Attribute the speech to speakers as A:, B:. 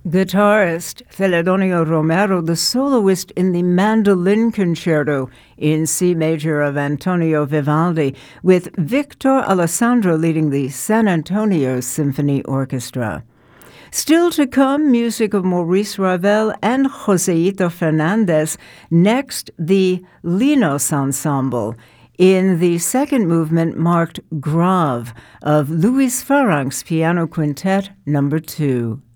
A: Guitarist Celedonio Romero, the soloist in the Mandolin Concerto in C major of Antonio Vivaldi, with Victor Alessandro leading the San Antonio Symphony Orchestra. Still to come, music of Maurice Ravel and Joseito Fernandez. Next, the Linos Ensemble in the second movement marked Grave of Luis Farrank's Piano Quintet No. 2.